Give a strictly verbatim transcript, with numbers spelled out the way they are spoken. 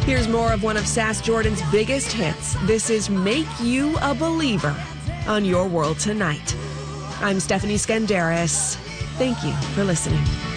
Here's more of one of Sass Jordan's biggest hits. This is Make You a Believer on Your World Tonight. I'm Stephanie Skandaris. Thank you for listening.